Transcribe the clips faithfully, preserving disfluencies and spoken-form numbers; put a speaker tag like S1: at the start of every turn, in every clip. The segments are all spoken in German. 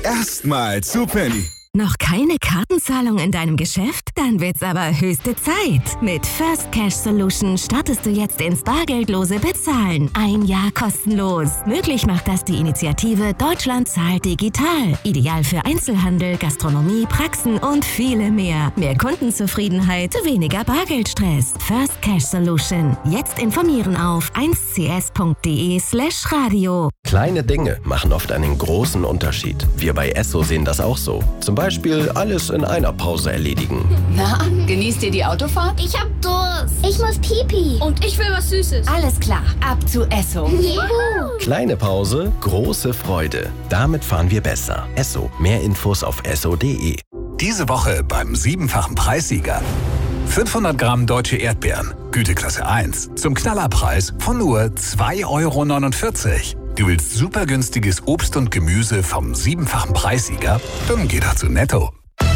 S1: Erstmal zu Penny.
S2: Noch keine Kartenzahlung in deinem Geschäft? Dann wird's aber höchste Zeit. Mit First Cash Solution startest du jetzt ins bargeldlose Bezahlen. Ein Jahr kostenlos. Möglich macht das die Initiative Deutschland zahlt digital. Ideal für Einzelhandel, Gastronomie, Praxen und viele mehr. Mehr Kundenzufriedenheit, weniger Bargeldstress. First Cash Solution. Jetzt informieren auf eins c s punkt d e slash radio.
S3: Kleine Dinge machen oft einen großen Unterschied. Wir bei Esso sehen das auch so. Zum Beispiel alles in einer Pause erledigen.
S4: Na, genießt ihr die Autofahrt?
S5: Ich hab Durst. Ich muss Pipi.
S6: Und ich will was Süßes.
S4: Alles klar, ab zu Esso.
S5: Juhu.
S3: Kleine Pause, große Freude. Damit fahren wir besser. Esso. Mehr Infos auf esso punkt d e.
S7: Diese Woche beim siebenfachen Preissieger. fünfhundert Gramm deutsche Erdbeeren, Güteklasse eins, zum Knallerpreis von nur zwei Euro neunundvierzig. Du willst super günstiges Obst und Gemüse vom siebenfachen Preissieger? Dann geh doch zu Netto.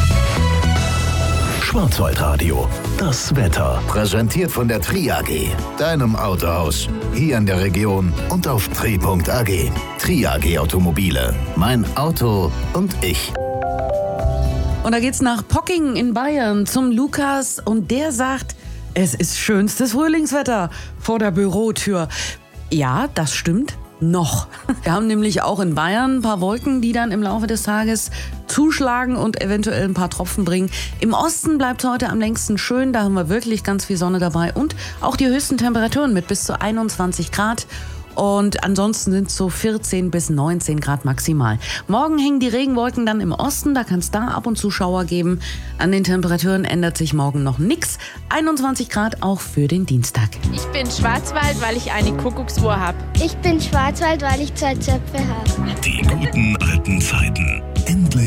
S8: Schwarzwaldradio, das Wetter. Präsentiert von der Tri A G, deinem Autohaus. Hier in der Region und auf tri punkt a g. Tri A G Automobile, mein Auto und ich.
S9: Und da geht's nach Pocking in Bayern zum Lukas und der sagt, es ist schönstes Frühlingswetter vor der Bürotür. Ja, das stimmt. Noch. Wir haben nämlich auch in Bayern ein paar Wolken, die dann im Laufe des Tages zuschlagen und eventuell ein paar Tropfen bringen. Im Osten bleibt es heute am längsten schön, da haben wir wirklich ganz viel Sonne dabei und auch die höchsten Temperaturen mit bis zu einundzwanzig Grad. Und ansonsten sind es so vierzehn bis neunzehn Grad maximal. Morgen hängen die Regenwolken dann im Osten, da kann es da ab und zu Schauer geben. An den Temperaturen ändert sich morgen noch nichts. einundzwanzig Grad auch für den Dienstag.
S6: Ich bin Schwarzwald, weil ich eine Kuckucksuhr habe.
S5: Ich bin Schwarzwald, weil ich zwei Zöpfe habe.
S8: Die guten alten Zeiten. Endlich